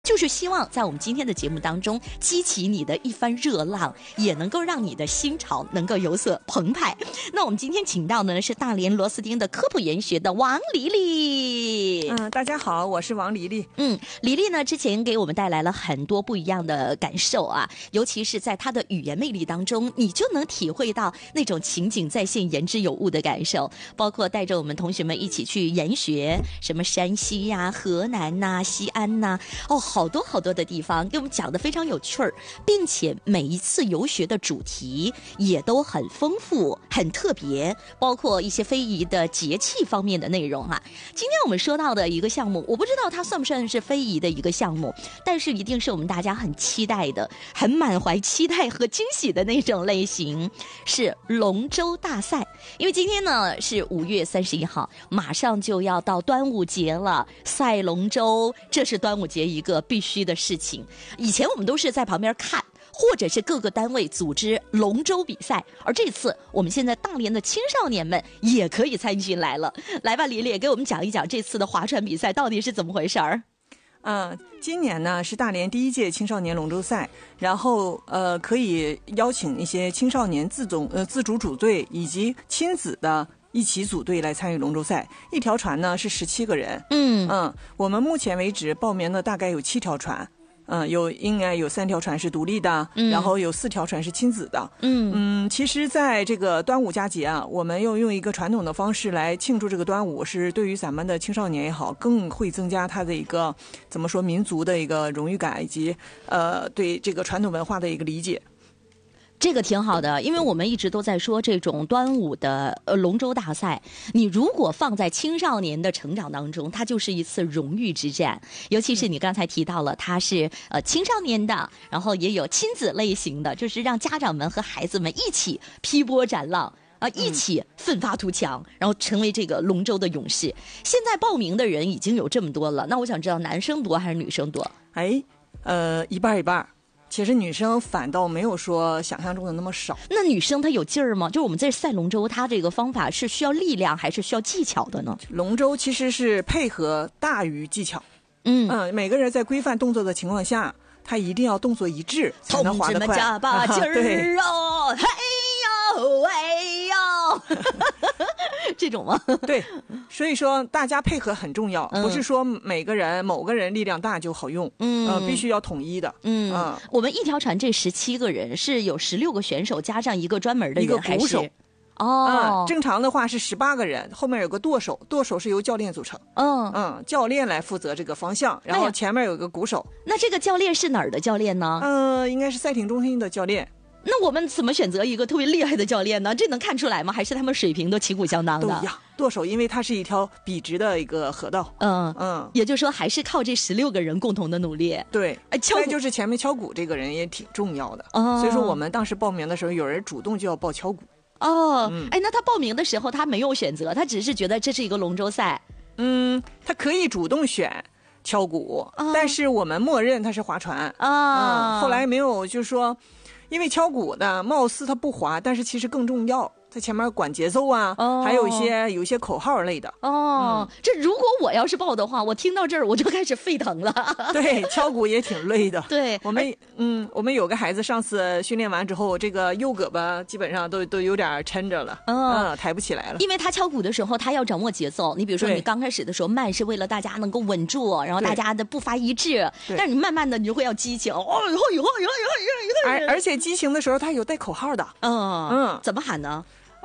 就是希望在我们今天的节目当中激起你的一番热浪，也能够让你的心潮能够有所澎湃。那我们今天请到的呢是大连螺丝钉的科普研学的王黎黎。 大家好，我是王黎黎。 黎黎呢之前给我们带来了很多不一样的感受啊，尤其是在她的语言魅力当中，你就能体会到那种情景再现、言之有物的感受。包括带着我们同学们一起去研学，什么山西呀、河南呐、西安呐，好多好多的地方给我们讲得非常有趣儿，并且每一次游学的主题也都很丰富、很特别，包括一些非遗的节气方面的内容啊。今天我们说到的一个项目，我不知道它算不算是非遗的一个项目，但是一定是我们大家很期待的、很满怀期待和惊喜的那种类型，是龙舟大赛。因为今天呢是5月31号，马上就要到端午节了，赛龙舟这是端午节一个必须的事情。以前我们都是在旁边看，或者是各个单位组织龙舟比赛，而这次我们现在大连的青少年们也可以参与进来了。来吧，黎黎，给我们讲一讲这次的划船比赛到底是怎么回事儿。 今年呢是大连第1届青少年龙舟赛，然后可以邀请一些青少年自主组队以及亲子的一起组队来参与龙舟赛。一条船呢是17个人。我们目前为止报名的大概有7条船。应该有3条船是独立的，然后有4条船是亲子的。其实在这个端午佳节啊，我们要用一个传统的方式来庆祝这个端午，是对于咱们的青少年也好，更会增加他的一个怎么说民族的一个荣誉感，以及对这个传统文化的一个理解。 这个挺好的，因为我们一直都在说这种端午的龙舟大赛，你如果放在青少年的成长当中，它就是一次荣誉之战。尤其是你刚才提到了，它是青少年的，然后也有亲子类型的，就是让家长们和孩子们一起劈波斩浪一起奋发图强，然后成为这个龙舟的勇士。现在报名的人已经有这么多了，那我想知道男生多还是女生多？ 一半一半。其实女生反倒没有说想象中的那么少。 那女生她有劲儿吗？就是我们在赛龙舟，它这个方法是需要力量还是需要技巧的呢？ 龙舟其实是配合大于技巧。每个人在规范动作的情况下，他一定要动作一致才能划得快。 同志们加把劲儿哦，嘿呦喂呦，这种吗？ 对，所以说大家配合很重要，不是说某个人力量大就好用，必须要统一的。 我们一条船这17个人是有16个选手加上一个专门的人， 一个鼓手。正常的话是18个人，后面有个舵手，舵手是由教练组成。教练来负责这个方向，然后前面有个鼓手。 那这个教练是哪儿的教练呢？ 应该是赛艇中心的教练。 那我们怎么选择一个特别厉害的教练呢？这能看出来吗？还是他们水平都旗鼓相当的？ 都一样。舵手因为它是一条笔直的一个河道。 也就是说还是靠这16个人共同的努力。 对，再就是前面敲鼓这个人也挺重要的。所以说我们当时报名的时候，有人主动就要报敲鼓。 那他报名的时候他没有选择，他只是觉得这是一个龙舟赛。 他可以主动选敲鼓，但是我们默认他是划船。后来没有，就是说因为敲鼓的貌似它不滑，但是其实更重要，在前面管节奏啊，还有一些口号类的。 这如果我要是报的话，我听到这儿我就开始沸腾了。 对，敲鼓也挺累的。 对， 我们有个孩子上次训练完之后，这个右胳膊基本上都有点抻着了，抬不起来了。 因为他敲鼓的时候，他要掌握节奏。你比如说，你刚开始的时候慢是为了大家能够稳住，然后大家的步伐一致。但是你慢慢的，你就会要激情。 而且激情的时候，他有带口号的。 怎么喊呢？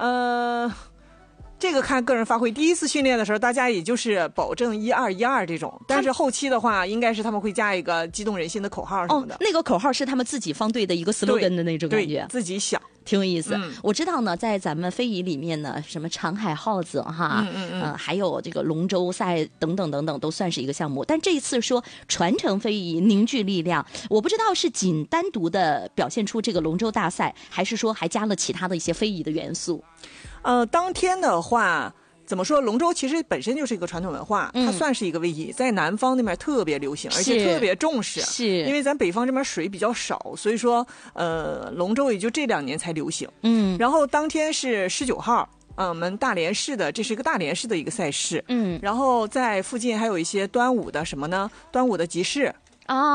这个看个人发挥。第一次训练的时候，大家也就是保证1212这种，但是后期的话，应该是他们会加一个激动人心的口号什么的。 那个口号是他们自己方队的一个 slogan 的那种感觉， 自己想。 挺有意思。我知道呢，在咱们非遗里面呢，什么长海号子哈，还有这个龙舟赛等等等等，都算是一个项目。但这一次说传承非遗，凝聚力量，我不知道是仅单独的表现出这个龙舟大赛，还是说还加了其他的一些非遗的元素。 当天的话，怎么说？龙舟其实本身就是一个传统文化，它算是一个非遗，在南方那边特别流行，而且特别重视。 是因为咱北方这边水比较少，所以说龙舟也就这2年才流行。然后当天是19号。我们大连市的，这是一个大连市的一个赛事。然后在附近还有一些端午的什么呢？端午的集市。 啊。